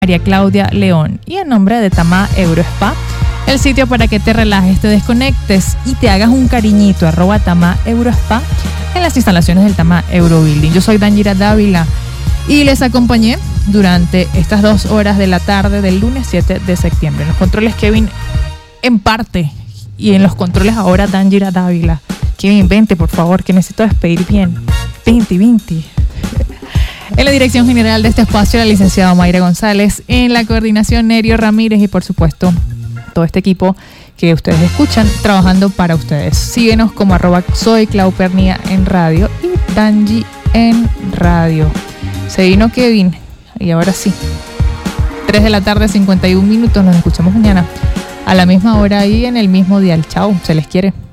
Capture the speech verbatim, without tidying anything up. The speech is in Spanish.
María Claudia León. Y en nombre de Tama Eurospa, el sitio para que te relajes, te desconectes y te hagas un cariñito, arroba Tama Eurospa, en las instalaciones del Tama Eurobuilding. Yo soy Dangira Dávila y les acompañé durante estas dos horas de la tarde del lunes siete de septiembre. En los controles Kevin en parte y en los controles ahora Dangira Dávila. Kevin, vente por favor, que necesito despedir bien. Vente, vente. En la dirección general de este espacio, la licenciada Mayra González. En la coordinación, Nerio Ramírez. Y por supuesto, todo este equipo que ustedes escuchan trabajando para ustedes. Síguenos como arroba soy Clau Pernia en radio y Dangi en radio. Se vino Kevin. Y ahora sí, tres de la tarde, cincuenta y un minutos. Nos escuchamos mañana a la misma hora y en el mismo dial. Chao, se les quiere.